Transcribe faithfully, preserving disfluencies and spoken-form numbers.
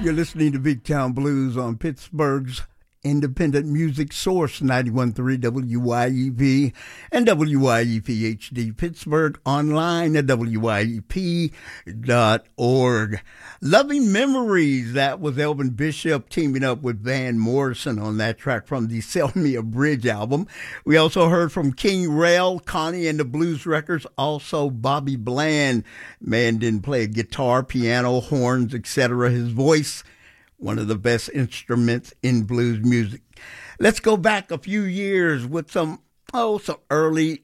You're listening to Big Town Blues on Pittsburgh's independent music source, ninety-one point three W Y E P and W Y E P H D Pittsburgh, online at W Y E P dot org. Loving Memories, that was Elvin Bishop teaming up with Van Morrison on that track from the Sell Me a Bridge album. We also heard from King Rail, Connie and the Blues Records, also Bobby Bland. Man didn't play guitar, piano, horns, et cetera. His voice, one of the best instruments in blues music. Let's go back a few years with some, oh, some early